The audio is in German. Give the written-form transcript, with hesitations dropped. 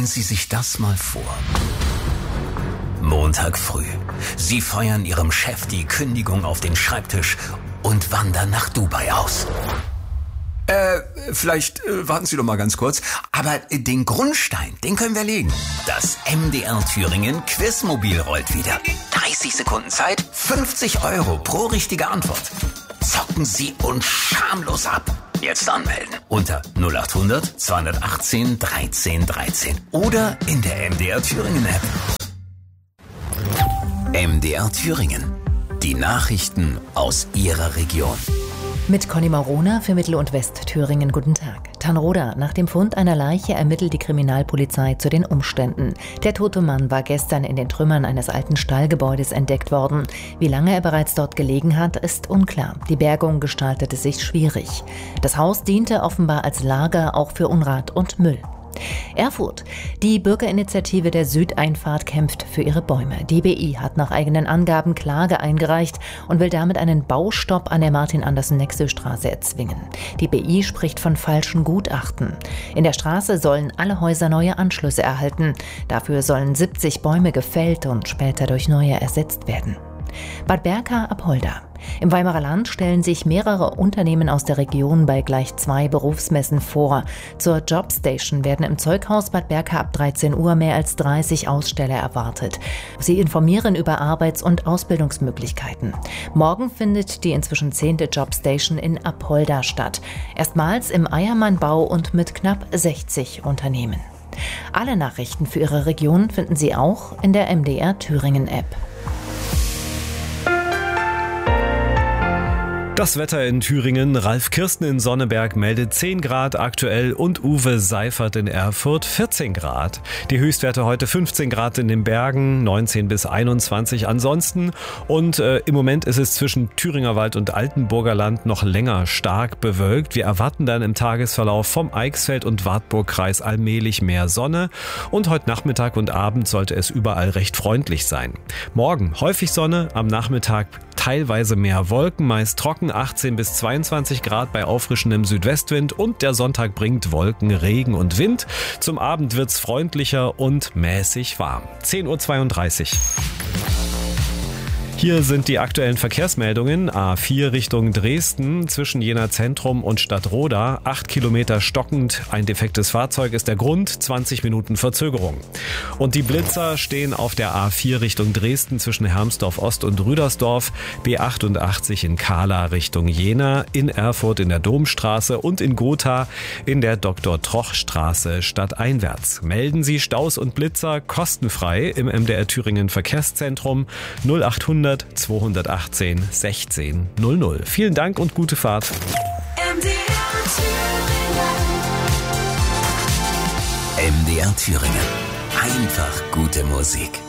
Stellen Sie sich das mal vor. Montag früh. Sie feuern Ihrem Chef die Kündigung auf den Schreibtisch und wandern nach Dubai aus. Vielleicht warten Sie doch mal ganz kurz. Aber den Grundstein, den können wir legen. Das MDR Thüringen Quizmobil rollt wieder. 30 Sekunden Zeit, 50 € pro richtige Antwort. Zocken Sie uns schamlos ab. Jetzt anmelden unter 0800 218 13 13 oder in der MDR Thüringen App. MDR Thüringen. Die Nachrichten aus Ihrer Region. Mit Conny Marona für Mittel- und Westthüringen. Guten Tag. Tanroda. Nach dem Fund einer Leiche ermittelt die Kriminalpolizei zu den Umständen. Der tote Mann war gestern in den Trümmern eines alten Stallgebäudes entdeckt worden. Wie lange er bereits dort gelegen hat, ist unklar. Die Bergung gestaltete sich schwierig. Das Haus diente offenbar als Lager auch für Unrat und Müll. Erfurt. Die Bürgerinitiative der Südeinfahrt kämpft für ihre Bäume. Die BI hat nach eigenen Angaben Klage eingereicht und will damit einen Baustopp an der Martin-Andersen-Nexö-Straße erzwingen. Die BI spricht von falschen Gutachten. In der Straße sollen alle Häuser neue Anschlüsse erhalten. Dafür sollen 70 Bäume gefällt und später durch neue ersetzt werden. Bad Berka-Apolda. Im Weimarer Land stellen sich mehrere Unternehmen aus der Region bei gleich 2 Berufsmessen vor. Zur Jobstation werden im Zeughaus Bad Berka ab 13 Uhr mehr als 30 Aussteller erwartet. Sie informieren über Arbeits- und Ausbildungsmöglichkeiten. Morgen findet die inzwischen 10. Jobstation in Apolda statt. Erstmals im Eiermann-Bau und mit knapp 60 Unternehmen. Alle Nachrichten für Ihre Region finden Sie auch in der MDR Thüringen App. Das Wetter in Thüringen. Ralf Kirsten in Sonneberg meldet 10 Grad aktuell und Uwe Seifert in Erfurt 14 Grad. Die Höchstwerte heute 15 Grad in den Bergen, 19 bis 21 ansonsten. Und im Moment ist es zwischen Thüringer Wald und Altenburger Land noch länger stark bewölkt. Wir erwarten dann im Tagesverlauf vom Eichsfeld- und Wartburgkreis allmählich mehr Sonne. Und heute Nachmittag und Abend sollte es überall recht freundlich sein. Morgen häufig Sonne, am Nachmittag teilweise mehr Wolken, meist trocken, 18 bis 22 Grad bei auffrischendem Südwestwind und der Sonntag bringt Wolken, Regen und Wind. Zum Abend wird's freundlicher und mäßig warm. 10:32 Uhr. Hier sind die aktuellen Verkehrsmeldungen. A4 Richtung Dresden zwischen Jena Zentrum und Stadtroda. 8 Kilometer stockend. Ein defektes Fahrzeug ist der Grund. 20 Minuten Verzögerung. Und die Blitzer stehen auf der A4 Richtung Dresden zwischen Hermsdorf Ost und Rüdersdorf. B88 in Kahla Richtung Jena. In Erfurt in der Domstraße und in Gotha in der Dr.-Troch-Straße stadteinwärts. Melden Sie Staus und Blitzer kostenfrei im MDR Thüringen Verkehrszentrum 0800 218 16 00. Vielen Dank und gute Fahrt. MDR Thüringen. Einfach gute Musik.